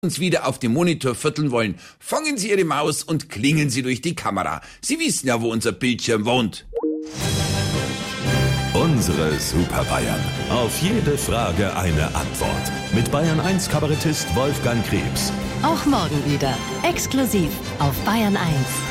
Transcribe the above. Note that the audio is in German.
uns wieder auf dem Monitor vierteln wollen, fangen Sie Ihre Maus und klingen Sie durch die Kamera. Sie wissen ja, wo unser Bildschirm wohnt. Unsere Super Bayern. Auf jede Frage eine Antwort. Mit Bayern 1 Kabarettist Wolfgang Krebs. Auch morgen wieder. Exklusiv auf Bayern 1.